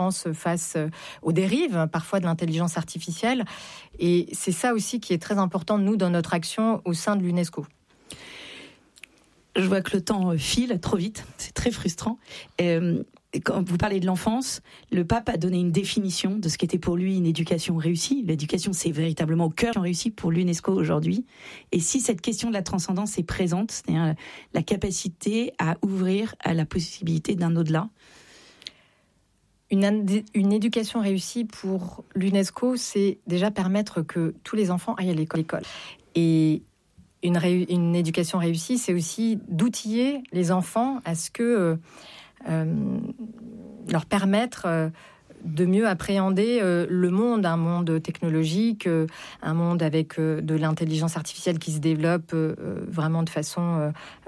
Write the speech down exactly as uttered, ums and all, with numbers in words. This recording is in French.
vigilance face aux dérives, parfois de l'intelligence artificielle. Et c'est ça aussi qui est très important, nous, dans notre action au sein de l'UNESCO. Je vois que le temps file trop vite, c'est très frustrant. Euh, quand vous parlez de l'enfance, le pape a donné une définition de ce qu'était pour lui une éducation réussie. L'éducation, c'est véritablement au cœur réussi pour l'UNESCO aujourd'hui. Et si cette question de la transcendance est présente, c'est-à-dire la capacité à ouvrir à la possibilité d'un au-delà. Une, une éducation réussie pour l'UNESCO, c'est déjà permettre que tous les enfants aillent à l'école. Et Une, ré, une éducation réussie, c'est aussi d'outiller les enfants à ce que euh, leur permettre euh, de mieux appréhender euh, le monde, un monde technologique, euh, un monde avec euh, de l'intelligence artificielle qui se développe euh, vraiment de façon euh,